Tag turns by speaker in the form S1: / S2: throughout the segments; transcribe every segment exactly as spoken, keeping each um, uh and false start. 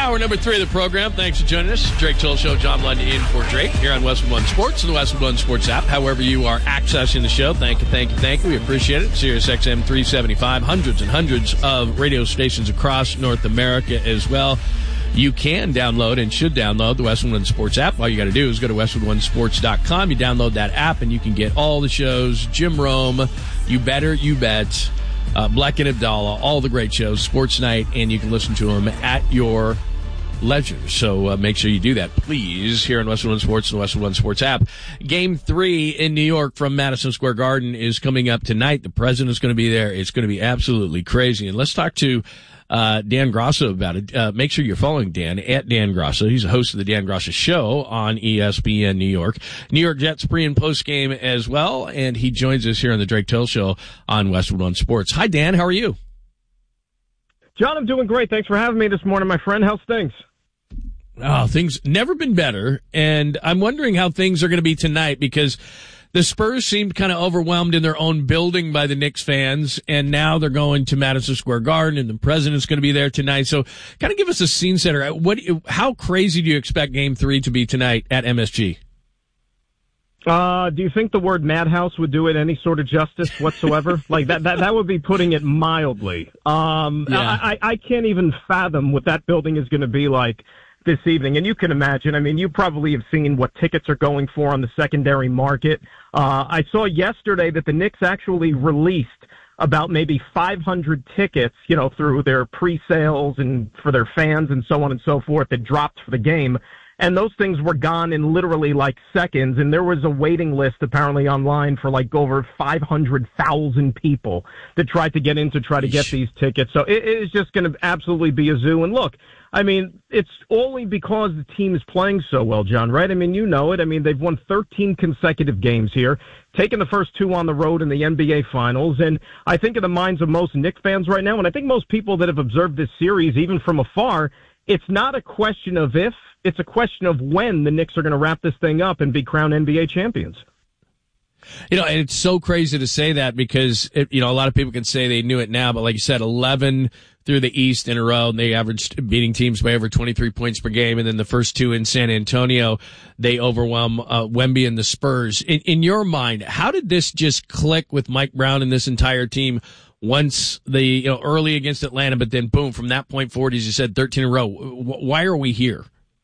S1: Hour number three of the program. Thanks for joining us. Drake Toll Show, John London in for Drake here on Westwood One Sports and the Westwood One Sports app. However you are accessing the show, thank you, thank you, thank you. We appreciate it. Sirius X M three seventy-five, hundreds and hundreds of radio stations across North America as well. You can download and should download the Westwood One Sports app. All you got to do is go to westwood one sports dot com. You download that app and you can get all the shows. Jim Rome, You Better, You Bet, uh, Black and Abdallah, all the great shows, Sports Night, and you can listen to them at your leisure. So uh, make sure you do that, please, here on Westwood One Sports and the Westwood One Sports app. Game three in New York from Madison Square Garden is coming up tonight. The president's going to be there. It's going to be absolutely crazy. And let's talk to uh Dan Grasso about it. Uh, make sure you're following Dan at Dan Grasso. He's a host of the Dan Grasso Show on E S P N New York. New York Jets pre and post game as well. And he joins us here on the Drake Toll Show on Westwood One Sports. Hi, Dan. How are you?
S2: John, I'm doing great. Thanks for having me this morning, my friend. How's things?
S1: Oh, things never been better. And I'm wondering how things are going to be tonight because the Spurs seemed kind of overwhelmed in their own building by the Knicks fans, and now they're going to Madison Square Garden, and the president's going to be there tonight. So kind of give us a scene setter. What, how crazy do you expect Game three to be tonight at M S G?
S2: Uh, do you think the word madhouse would do it any sort of justice whatsoever? like that, that, that would be putting it mildly. Um, yeah. I, I, I can't even fathom what that building is going to be like this evening. And you can imagine, I mean, you probably have seen what tickets are going for on the secondary market. Uh, I saw yesterday that the Knicks actually released about maybe five hundred tickets, you know, through their pre-sales and for their fans and so on and so forth that dropped for the game. And those things were gone in literally like seconds. And there was a waiting list apparently online for like over five hundred thousand people that tried to get in to try to get these tickets. So it is just going to absolutely be a zoo. And look, I mean, it's only because the team is playing so well, John, right? I mean, you know it. I mean, they've won thirteen consecutive games here, taken the first two on the road in the N B A Finals. And I think in the minds of most Knicks fans right now, and I think most people that have observed this series, even from afar, it's not a question of if, it's a question of when the Knicks are going to wrap this thing up and be crowned N B A champions.
S1: You know, and it's so crazy to say that because, it, you know, a lot of people can say they knew it now, but like you said, eleven through the East in a row, and they averaged beating teams by over twenty-three points per game, and then the first two in San Antonio, they overwhelm uh, Wemby and the Spurs. In, in your mind, how did this just click with Mike Brown and this entire team once the, you know, early against Atlanta, but then boom, from that point forward, as you said, thirteen in a row? Why are we here?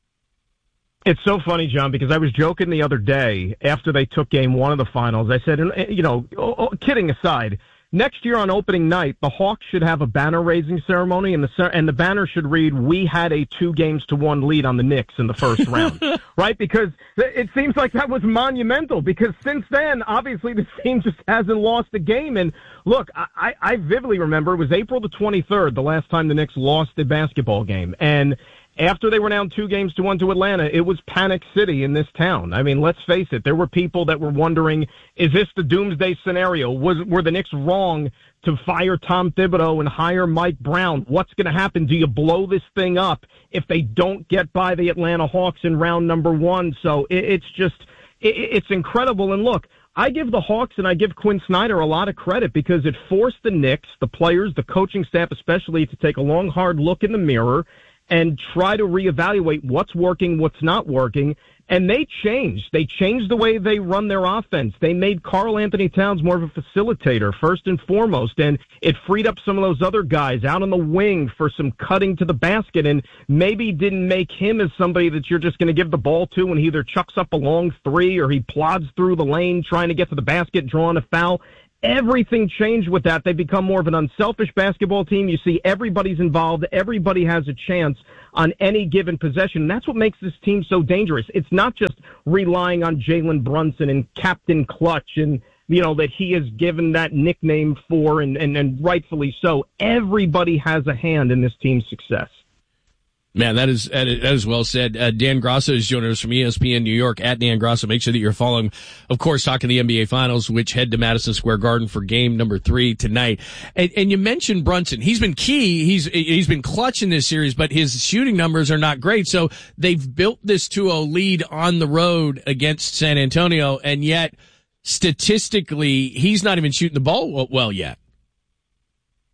S2: It's so funny, John, because I was joking the other day after they took game one of the finals. I said, you know, kidding aside, next year on opening night, the Hawks should have a banner raising ceremony, and the and the banner should read, "We had a two games to one lead on the Knicks in the first round," right? Because it seems like that was monumental. Because since then, obviously, this team just hasn't lost a game. And look, I, I vividly remember it was April the twenty-third, the last time the Knicks lost a basketball game, and after they were down two games to one to Atlanta, it was panic city in this town. I mean, let's face it. There were people that were wondering, is this the doomsday scenario? Was, were the Knicks wrong to fire Tom Thibodeau and hire Mike Brown? What's going to happen? Do you blow this thing up if they don't get by the Atlanta Hawks in round number one? So it, it's just, it, it's incredible. And look, I give the Hawks and I give Quinn Snyder a lot of credit because it forced the Knicks, the players, the coaching staff especially, to take a long, hard look in the mirror and try to reevaluate what's working, what's not working. And they changed. They changed the way they run their offense. They made Karl Anthony Towns more of a facilitator, first and foremost, and it freed up some of those other guys out on the wing for some cutting to the basket, and maybe didn't make him as somebody that you're just going to give the ball to when he either chucks up a long three or he plods through the lane trying to get to the basket, drawing a foul. Everything changed with that. They become more of an unselfish basketball team. You see everybody's involved. Everybody has a chance on any given possession. And that's what makes this team so dangerous. It's not just relying on Jalen Brunson and Captain Clutch and, you know, that he has given that nickname for, and, and, and rightfully so. Everybody has a hand in this team's success.
S1: Man, that is that is well said. Uh, Dan Grasso is joining us from E S P N New York at Dan Grasso. Make sure that you're following, of course, talking the N B A Finals, which head to Madison Square Garden for game number three tonight. And, and you mentioned Brunson. He's been key. He's he's been clutch in this series, but his shooting numbers are not great. So they've built this two oh lead on the road against San Antonio, and yet statistically, he's not even shooting the ball well yet.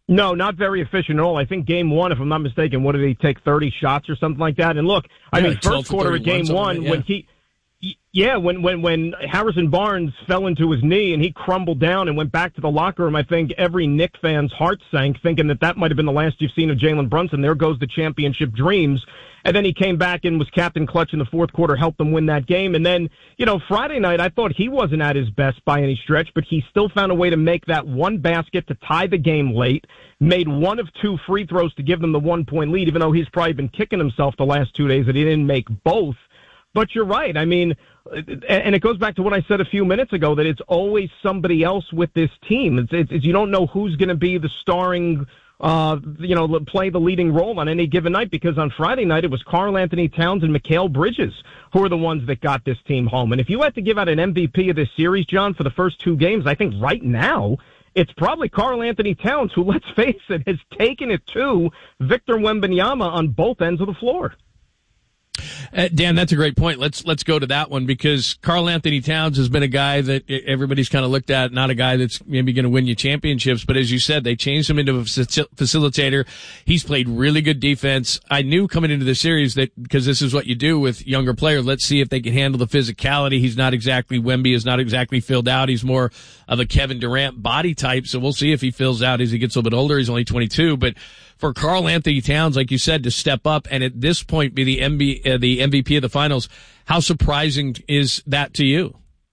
S2: No, not very efficient at all. I think game one, if I'm not mistaken, what did he take, thirty shots or something like that? And look, I
S1: yeah,
S2: mean, first quarter of game one,
S1: like yeah.
S2: when he, yeah, when, when, when Harrison Barnes fell into his knee and he crumbled down and went back to the locker room, I think every Knick fan's heart sank, thinking that that might have been the last you've seen of Jalen Brunson. There goes the championship dreams. And then he came back and was captain clutch in the fourth quarter, helped them win that game. And then, you know, Friday night, I thought he wasn't at his best by any stretch, but he still found a way to make that one basket to tie the game late, made one of two free throws to give them the one-point lead, even though he's probably been kicking himself the last two days that he didn't make both. But you're right. I mean, and it goes back to what I said a few minutes ago, that it's always somebody else with this team. It's, it's, it's you don't know who's going to be the starring Uh, you know, play the leading role on any given night, because on Friday night it was Karl Anthony Towns and Mikal Bridges who are the ones that got this team home. And if you had to give out an M V P of this series, John, for the first two games, I think right now it's probably Karl Anthony Towns, who, let's face it, has taken it to Victor Wembanyama on both ends of the floor.
S1: Uh, Dan, that's a great point. Let's let's go to that one, because Karl Anthony Towns has been a guy that everybody's kind of looked at, not a guy that's maybe going to win you championships, but as you said, they changed him into a facilitator. He's played really good defense. I knew coming into the series that, because this is what you do with younger players, let's see if they can handle the physicality. He's not exactly, Wemby is not exactly filled out. He's more of a Kevin Durant body type, so we'll see if he fills out as he gets a little bit older. He's only twenty-two, but for Karl Anthony Towns, like you said, to step up and at this point be the M V P, uh, the M V P of the finals, how surprising is that to you?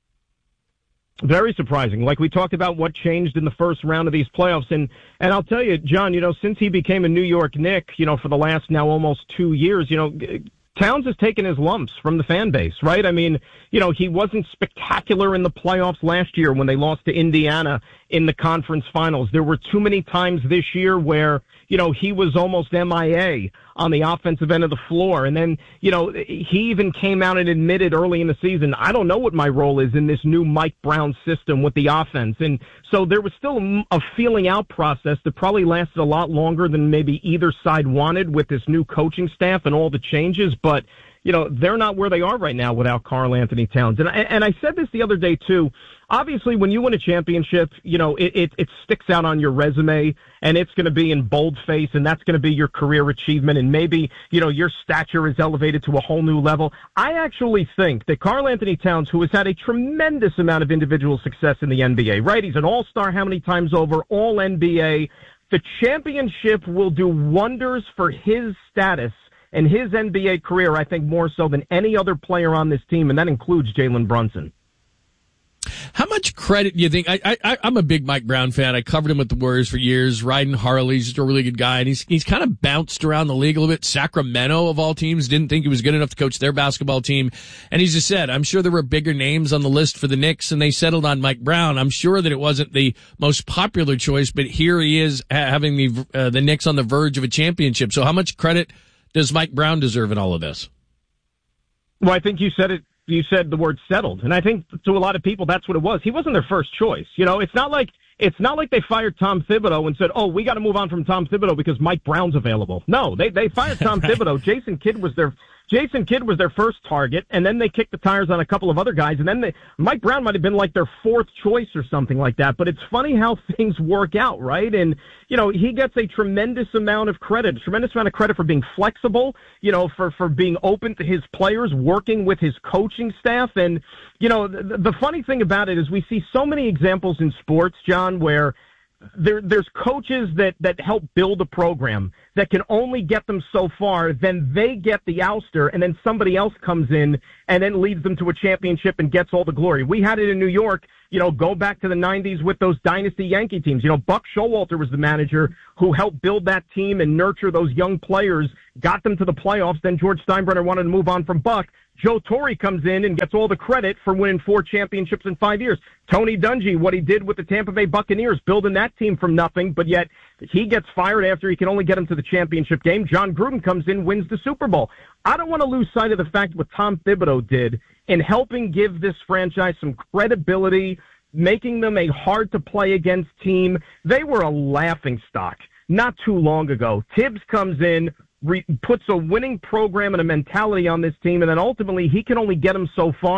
S2: Very surprising. Like we talked about what changed in the first round of these playoffs. And, and I'll tell you, John, you know, since he became a New York Knick, you know, for the last now almost two years, you know, Towns has taken his lumps from the fan base, right? I mean, you know, he wasn't spectacular in the playoffs last year when they lost to Indiana in the conference finals. There were too many times this year where, you know, he was almost M I A on the offensive end of the floor. And then, you know, he even came out and admitted early in the season, I don't know what my role is in this new Mike Brown system with the offense. And so there was still a feeling out process that probably lasted a lot longer than maybe either side wanted with this new coaching staff and all the changes. But, you know, they're not where they are right now without Karl Anthony Towns. And I, and I said this the other day, too. Obviously, when you win a championship, you know, it, it, it sticks out on your resume, and it's going to be in boldface, and that's going to be your career achievement, and maybe, you know, your stature is elevated to a whole new level. I actually think that Karl Anthony Towns, who has had a tremendous amount of individual success in the N B A, right? He's an all-star how many times over, all N B A. The championship will do wonders for his status and his N B A career, I think, more so than any other player on this team, and that includes Jalen Brunson.
S1: How much credit do you think? I, I, I'm a big Mike Brown fan. I covered him with the Warriors for years, riding Harley. He's just a really good guy, and he's he's kind of bounced around the league a little bit. Sacramento, of all teams, didn't think he was good enough to coach their basketball team. And he's just said, I'm sure there were bigger names on the list for the Knicks, and they settled on Mike Brown. I'm sure that it wasn't the most popular choice, but here he is having the uh, the Knicks on the verge of a championship. So how much credit does Mike Brown deserve in all of this?
S2: Well, I think you said it. You said the word settled, and I think to a lot of people that's what it was. He wasn't their first choice. You know, it's not like it's not like they fired Tom Thibodeau and said, "Oh, we got to move on from Tom Thibodeau because Mike Brown's available." No, they they fired Tom Thibodeau. Jason Kidd was their Jason Kidd was their first target, and then they kicked the tires on a couple of other guys, and then they, Mike Brown might have been like their fourth choice or something like that. But it's funny how things work out, right? And, you know, he gets a tremendous amount of credit, a tremendous amount of credit for being flexible, you know, for, for being open to his players, working with his coaching staff. And, you know, the, the funny thing about it is we see so many examples in sports, John, where There, there's coaches that, that help build a program that can only get them so far, then they get the ouster, and then somebody else comes in and then leads them to a championship and gets all the glory. We had it in New York, you know, go back to the nineties with those dynasty Yankee teams. You know, Buck Showalter was the manager who helped build that team and nurture those young players, got them to the playoffs. Then George Steinbrenner wanted to move on from Buck. Joe Torre comes in and gets all the credit for winning four championships in five years. Tony Dungy, what he did with the Tampa Bay Buccaneers, building that team from nothing, but yet he gets fired after he can only get them to the championship game. John Gruden comes in, wins the Super Bowl. I don't want to lose sight of the fact what Tom Thibodeau did in helping give this franchise some credibility, making them a hard-to-play-against team. They were a laughingstock not too long ago. Tibbs comes in, Re- puts a winning program and a mentality on this team, and then ultimately he can only get them so far.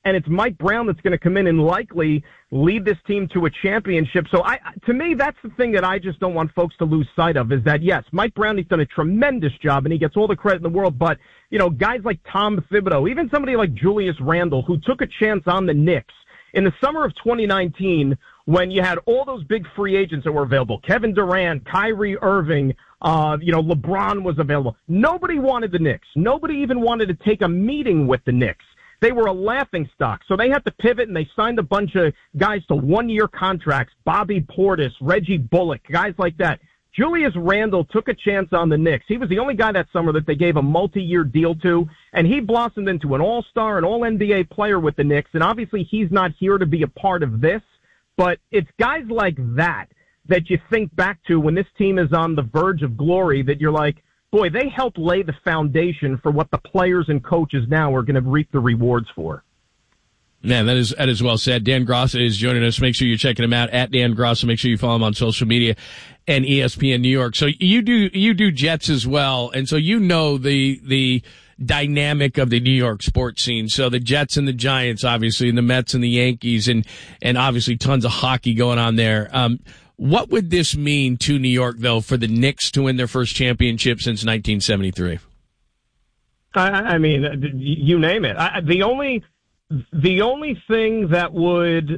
S2: and it's Mike Brown that's going to come in and likely lead this team to a championship. So I, to me, that's the thing that I just don't want folks to lose sight of, is that, yes, Mike Brown, he's done a tremendous job, and he gets all the credit in the world, but, you know, guys like Tom Thibodeau, even somebody like Julius Randle, who took a chance on the Knicks in the summer of twenty nineteen, when you had all those big free agents that were available, Kevin Durant, Kyrie Irving, uh, you know, LeBron was available. Nobody wanted the Knicks. Nobody even wanted to take a meeting with the Knicks. They were a laughingstock. So they had to pivot, and they signed a bunch of guys to one-year contracts, Bobby Portis, Reggie Bullock, guys like that. Julius Randle took a chance on the Knicks. He was the only guy that summer that they gave a multi-year deal to, and he blossomed into an all-star, an all-N B A player with the Knicks, and obviously he's not here to be a part of this, but it's guys like that that you think back to when this team is on the verge of glory, that you're like, boy, they helped lay the foundation for what the players and coaches now are going to reap the rewards for.
S1: Man, that is that is well said. Dan Grossa is joining us. Make sure you're checking him out at Dan Grossa. Make sure you follow him on social media and E S P N New York. So you do you do Jets as well, and so you know the the dynamic of the New York sports scene. So the Jets and the Giants, obviously, and the Mets and the Yankees, and and obviously tons of hockey going on there. Um, what would this mean to New York, though, for the Knicks to win their first championship since nineteen seventy-three?
S2: I, I mean, you name it. I, the only. The only thing that would,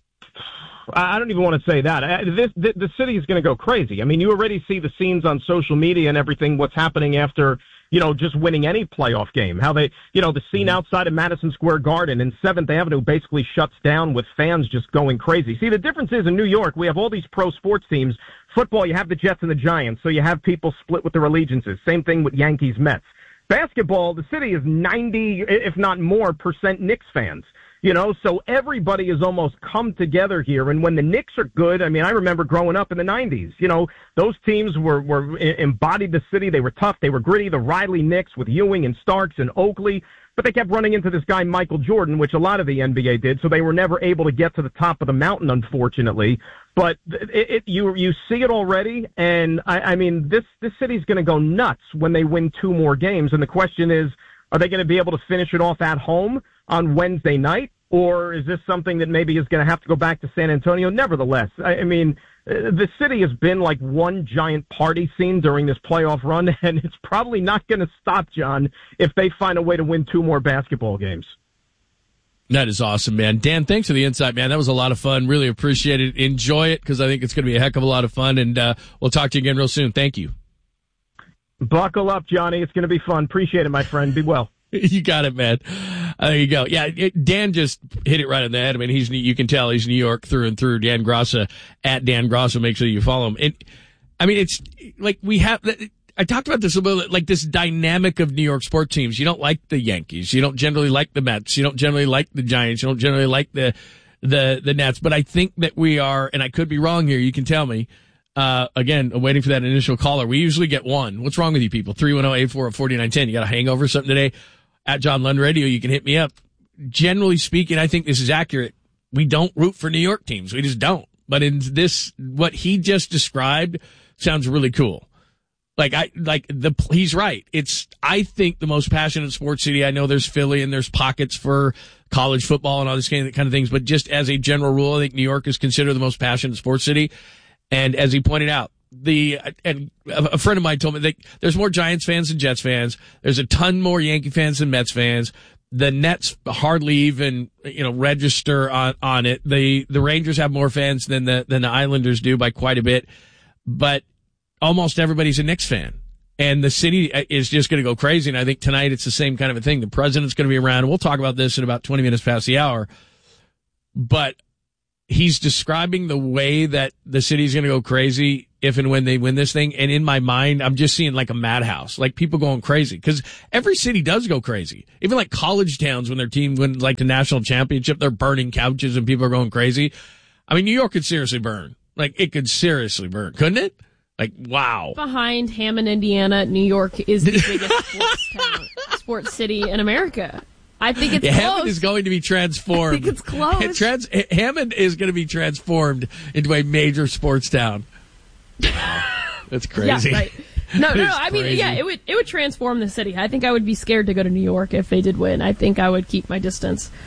S2: I don't even want to say that. This, the, the city is going to go crazy. I mean, you already see the scenes on social media and everything, what's happening after, you know, just winning any playoff game. How they, you know, the scene outside of Madison Square Garden and seventh Avenue basically shuts down with fans just going crazy. See, the difference is in New York, we have all these pro sports teams. Football, you have the Jets and the Giants, so you have people split with their allegiances. Same thing with Yankees, Mets. Basketball, the city is ninety, if not more, percent Knicks fans. You know, so everybody has almost come together here. And when the Knicks are good, I mean, I remember growing up in the nineties. You know, those teams were, were embodied the city. They were tough. They were gritty. The Riley Knicks with Ewing and Starks and Oakley. But they kept running into this guy, Michael Jordan, which a lot of the N B A did. So they were never able to get to the top of the mountain, unfortunately. But it, it, you you see it already. And, I, I mean, this, this city's going to go nuts when they win two more games. And the question is, are they going to be able to finish it off at home on Wednesday night? Or is this something that maybe is going to have to go back to San Antonio? Nevertheless, I, I mean, the city has been like one giant party scene during this playoff run, and it's probably not going to stop, John, if they find a way to win two more basketball games.
S1: That is awesome, man. Dan, thanks for the insight, man. That was a lot of fun. Really appreciate it. Enjoy it, because I think it's going to be a heck of a lot of fun, and uh, we'll talk to you again real soon. Thank you.
S2: Buckle up, Johnny. It's going to be fun. Appreciate it, my friend. Be well.
S1: You got it, man. Uh, there you go. Yeah, it, Dan just hit it right on the head. I mean, he's you can tell he's New York through and through. Dan Grossa, at Dan Grossa. Make sure you follow him. And I mean, it's like we have. I talked about this a little bit, like this dynamic of New York sports teams. You don't like the Yankees. You don't generally like the Mets. You don't generally like the Giants. You don't generally like the the the Nets. But I think that we are, and I could be wrong here. You can tell me. Uh, again, I'm waiting for that initial caller. We usually get one. What's wrong with you people? three one zero, eight four zero, four nine one zero. You got a hangover or something today? At John Lund Radio, you can hit me up. Generally speaking, I think this is accurate. We don't root for New York teams. We just don't. But in this, what he just described sounds really cool. Like I, like the, he's right. It's, I think the most passionate sports city. I know there's Philly and there's pockets for college football and all this kind of things. But just as a general rule, I think New York is considered the most passionate sports city. And as he pointed out, the and a friend of mine told me that there's more Giants fans than Jets fans. There's a ton more Yankee fans than Mets fans. The Nets hardly even, you know, register on, on it. The the Rangers have more fans than the than the Islanders do by quite a bit. But almost everybody's a Knicks fan. And the city is just going to go crazy. And I think tonight it's the same kind of a thing. The president's going to be around. And we'll talk about this in about twenty minutes past the hour. But he's describing the way that the city's going to go crazy if and when they win this thing. And in my mind, I'm just seeing like a madhouse, like people going crazy, because every city does go crazy. Even like college towns, when their team wins like the national championship, they're burning couches and people are going crazy. I mean, New York could seriously burn. Like it could seriously burn, couldn't it? Like, wow.
S3: Behind Hammond, Indiana, New York is the biggest sports town, sports city in America. I think it's
S1: yeah,
S3: close.
S1: Hammond is going to be transformed.
S3: I think it's close.
S1: Trans- Hammond is going to be transformed into a major sports town. That's crazy.
S3: Yeah, right. No, no, no. I mean,
S1: crazy.
S3: yeah, it would it would transform the city. I think I would be scared to go to New York if they did win. I think I would keep my distance.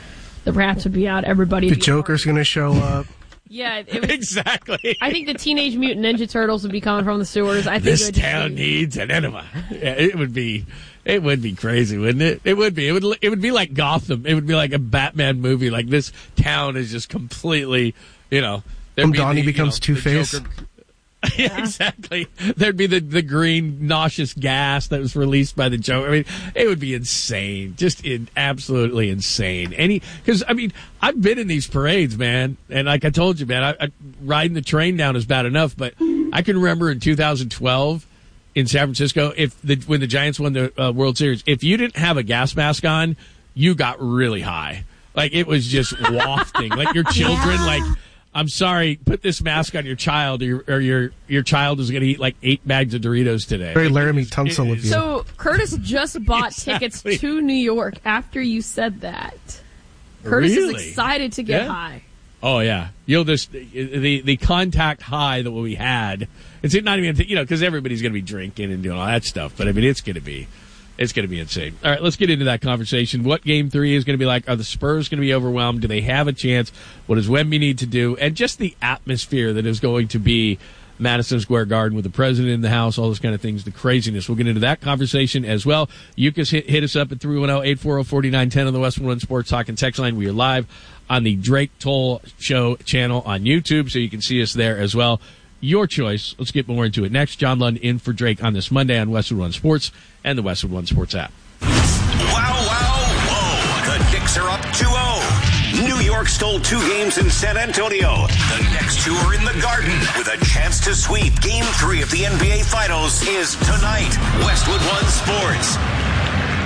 S3: The rats would be out. Everybody.
S4: The Joker's going to show up.
S3: Yeah, it was,
S1: exactly.
S3: I think the Teenage Mutant Ninja Turtles would be coming from the sewers. I think
S1: this
S3: it
S1: town
S3: be,
S1: needs an enema. Yeah, it would be, it would be crazy, wouldn't it? It would be. It would. It would be like Gotham. It would be like a Batman movie. Like this town is just completely, you know.
S4: When Donnie the, becomes you know, Two-Face.
S1: Yeah, exactly. There'd be the, the green nauseous gas that was released by the Joker. I mean, it would be insane. Just in, absolutely insane. Any because I mean, I've been in these parades, man, and like I told you, man, I, I, riding the train down is bad enough, but I can remember in two thousand twelve in San Francisco, if the when the Giants won the uh, World Series, if you didn't have a gas mask on, you got really high. Like it was just wafting. Like your children, yeah. like. I'm sorry, put this mask on your child, or your or your, your child is going to eat like eight bags of Doritos today.
S4: Very Laramie Tunsil of you.
S3: So Curtis just bought
S1: exactly.
S3: tickets to New York after you said that. Curtis
S1: really?
S3: is excited to get
S1: yeah.
S3: high.
S1: Oh yeah, you'll just the the contact high that we had. It's not even you know because everybody's going to be drinking and doing all that stuff. But I mean, it's going to be. It's going to be insane. All right, let's get into that conversation. What Game three is going to be like? Are the Spurs going to be overwhelmed? Do they have a chance? What does Wemby need to do? And just the atmosphere that is going to be Madison Square Garden with the president in the house, all those kind of things, the craziness. We'll get into that conversation as well. You can hit, hit us up at three one zero, eight four zero, four nine one zero on the Westwood One Sports Talk and Text Line. We are live on the Drake Toll Show channel on YouTube, so you can see us there as well. Your choice. Let's get more into it next. John Lund in for Drake on this Monday on Westwood One Sports and the Westwood One Sports app.
S5: Wow, wow, whoa. The Knicks are up two oh. New York stole two games in San Antonio. The next two are in the Garden with a chance to sweep. Game three of the N B A Finals is tonight. Westwood One Sports.